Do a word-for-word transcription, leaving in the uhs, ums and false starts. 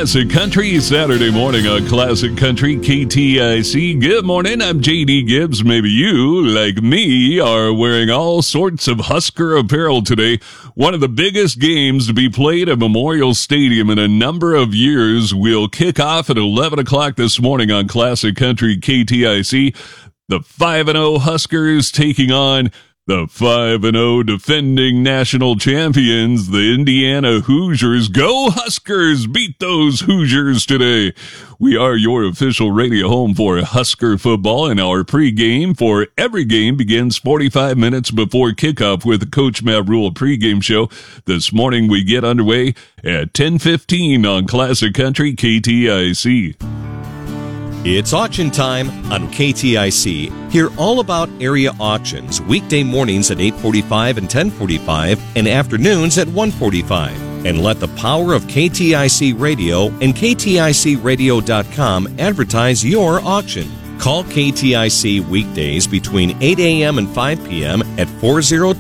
Classic Country, Saturday morning on Classic Country K T I C. Good morning, I'm J D Gibbs. Maybe you, like me, are wearing all sorts of Husker apparel today. One of the biggest games to be played at Memorial Stadium in a number of years will kick off at eleven o'clock this morning on Classic Country K T I C. The five and oh Huskers taking on the five and oh defending national champions, the Indiana Hoosiers. Go Huskers! Beat those Hoosiers today. We are your official radio home for Husker football, and our pregame for every game begins forty-five minutes before kickoff with the Coach Matt Rule pregame show. This morning we get underway at ten fifteen on Classic Country K T I C. It's auction time on K T I C. Hear all about area auctions weekday mornings at eight forty-five and ten forty-five and afternoons at one forty-five. And let the power of K T I C Radio and K T I C radio dot com advertise your auction. Call K T I C weekdays between eight a.m. and five p.m. at four oh